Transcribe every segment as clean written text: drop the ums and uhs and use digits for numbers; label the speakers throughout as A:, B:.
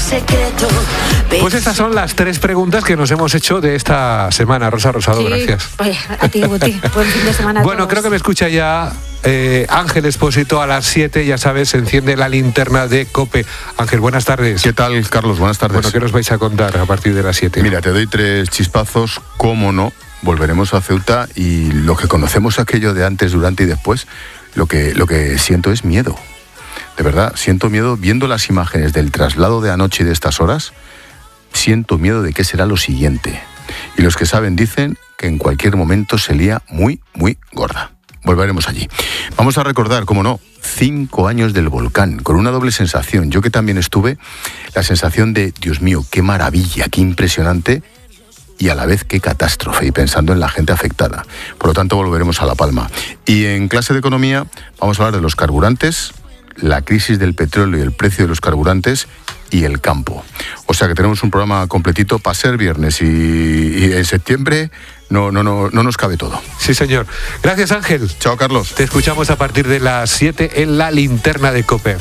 A: secreto.
B: Pues estas son las 3 preguntas que nos hemos hecho de esta semana. Rosa Rosado, sí, gracias.
C: Oye, a ti, Guti. Buen fin de semana a
B: Bueno,
C: todos.
B: creo que me escucha ya Ángel Expósito a las 7, ya sabes, se enciende la linterna de COPE. Ángel, buenas tardes.
D: ¿Qué tal, Carlos? Buenas tardes.
B: Bueno, ¿qué nos vais a contar a partir de las 7?
D: Mira, te doy 3 chispazos, cómo no, volveremos a Ceuta y lo que conocemos aquello de antes, durante y después, lo que siento es miedo. De verdad, siento miedo viendo las imágenes del traslado de anoche y de estas horas, siento miedo de qué será lo siguiente. Y los que saben dicen que en cualquier momento se lía muy, muy gorda. Volveremos allí. Vamos a recordar, cómo no, 5 años del volcán, con una doble sensación. Yo que también estuve, la sensación de, Dios mío, qué maravilla, qué impresionante, y a la vez qué catástrofe, y pensando en la gente afectada. Por lo tanto, volveremos a La Palma. Y en clase de economía vamos a hablar de los carburantes, la crisis del petróleo y el precio de los carburantes, y el campo. O sea que tenemos un programa completito para ser viernes y en septiembre no nos cabe todo.
B: Sí, señor. Gracias, Ángel.
D: Chao, Carlos.
B: Te escuchamos a partir de las 7 en la linterna de COPE.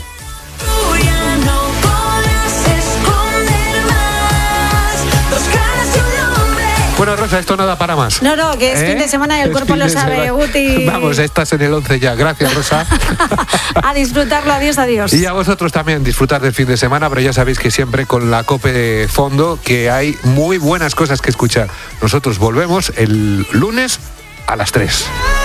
B: Bueno, Rosa, esto nada para más.
C: No, que es fin de semana y el cuerpo lo sabe, Guti.
B: Vamos, estás en el 11 ya. Gracias, Rosa.
C: A disfrutarlo, adiós.
B: Y a vosotros también, disfrutar del fin de semana, pero ya sabéis que siempre con la COPE de fondo, que hay muy buenas cosas que escuchar. Nosotros volvemos el lunes a las 3.